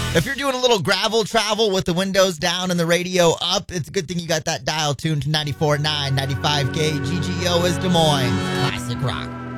If you're doing a little gravel travel with the windows down and the radio up, it's a good thing you got that dial tuned to 94.9, 95K. GGO is Des Moines. Classic rock.